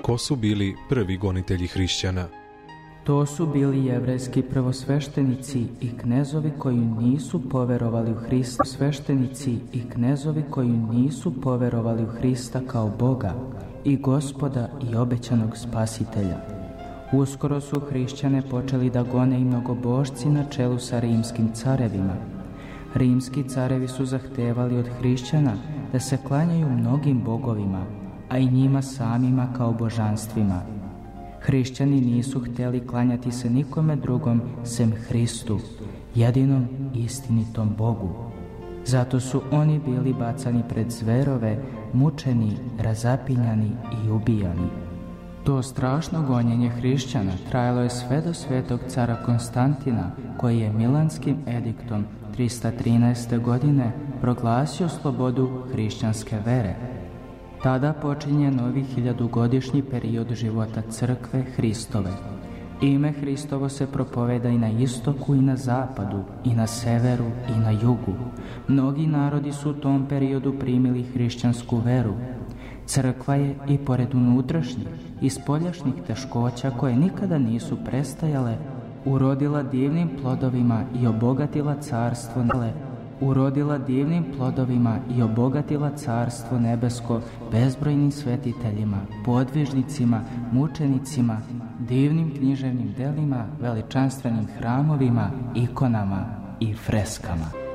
Ko su bili prvi gonitelji hrišćana? To su bili jevrejski prvosveštenici i knezovi koji nisu poverovali u Hrista. Sveštenici i knezovi koji nisu poverovali u Hrista kao Boga i Gospoda i obećanog Spasitelja. Uskoro su hrišćane počeli da gone i mnogobožci na čelu sa rimskim carevima. Rimski carevi su zahtevali od hrišćana da se klanjaju mnogim bogovima, a i njima samima kao božanstvima. Hrišćani nisu htjeli klanjati se nikome drugom sem Hristu, jedinom istinitom Bogu. Zato su oni bili bacani pred zverove, mučeni, razapinjani i ubijani. To strašno gonjenje hrišćana trajalo je sve do svetog cara Konstantina, koji je Milanskim ediktom 313. godine proglasio slobodu hrišćanske vere. Tada počinje novi 1000-godišnji period života crkve Hristove. Ime Hristovo se propoveda i na istoku i na zapadu, i na severu i na jugu. Mnogi narodi su u tom periodu primili hrišćansku veru. Crkva je i pored unutrašnjih i spoljašnjih teškoća koje nikada nisu prestajale, urodila divnim plodovima i obogatila carstvo nebesko bezbrojnim svetiteljima, podvižnicima, mučenicima, divnim književnim delima, veličanstvenim hramovima, ikonama i freskama.